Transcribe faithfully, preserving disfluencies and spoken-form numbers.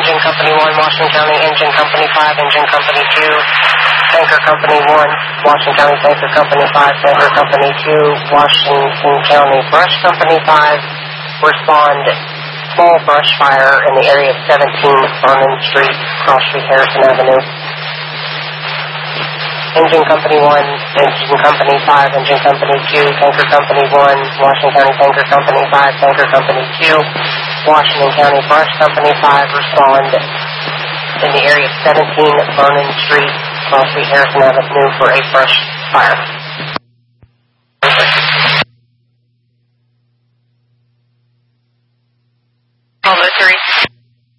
Engine Company one, Washington County, Engine Company five, Engine Company two, Tanker Company one, Washington County, Tanker Company five, Tanker Company two, Washington County, Brush Company five, respond small brush fire in the area of seventeen Vernon Street, Cross Street, Harrison Avenue. Engine Company one, Engine Company five, Engine Company two, Tanker Company one, Washington County, Tanker Company five, Tanker Company two, Washington County, Brush Company five, respond in the area of seventeen Vernon Street, Cross Street, Harrison Avenue for a brush fire.